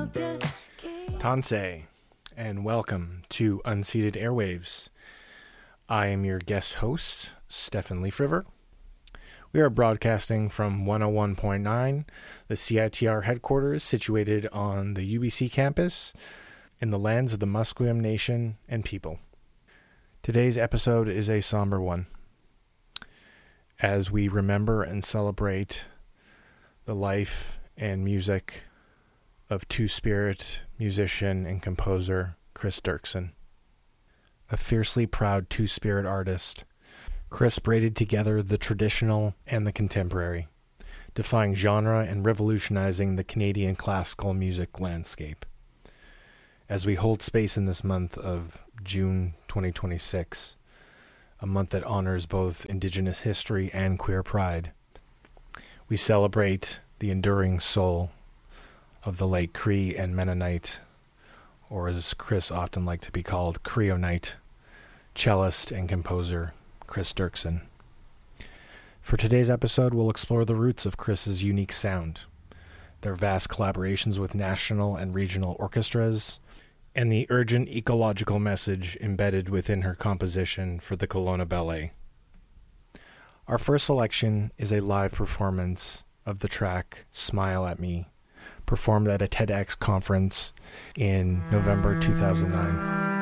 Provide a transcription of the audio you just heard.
Tansei, and welcome to Unseated Airwaves. I am your guest host, Stefan Leafriver. We are broadcasting from 101.9, the CITR headquarters situated on the UBC campus in the lands of the Musqueam Nation and people. Today's episode is a somber one, as we remember and celebrate the life and music of Two-Spirit musician and composer Chris Dirksen. A fiercely proud Two-Spirit artist, Chris braided together the traditional and the contemporary, defying genre and revolutionizing the Canadian classical music landscape. As we hold space in this month of June 2026, a month that honors both Indigenous history and queer pride, we celebrate the enduring soul of the late Cree and Mennonite, or as Chris often liked to be called, Creonite, cellist and composer Chris Dirksen. For today's episode, we'll explore the roots of Chris's unique sound, their vast collaborations with national and regional orchestras, and the urgent ecological message embedded within her composition for the Kelowna Ballet. Our first selection is a live performance of the track Smile at Me, performed at a TEDx conference in November 2009.